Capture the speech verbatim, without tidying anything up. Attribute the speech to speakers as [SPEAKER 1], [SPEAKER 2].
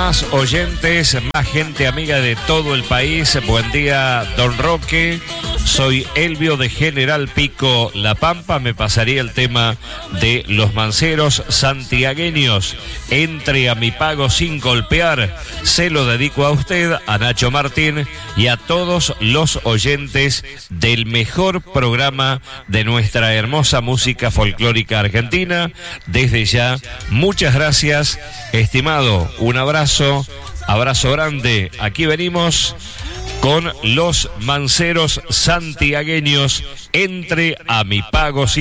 [SPEAKER 1] Más oyentes, más gente amiga de todo el país. Buen día, don Roque. Soy Elvio de General Pico, La Pampa. Me pasaría el tema de los manceros santiagueños. Entre a mi pago sin golpear. Se lo dedico a usted, a Nacho Martín y a todos los oyentes del mejor programa de nuestra hermosa música folclórica argentina. Desde ya, muchas gracias, estimado. Un abrazo, abrazo grande. Aquí venimos con los manceros santiagueños. Entre a mi pago sin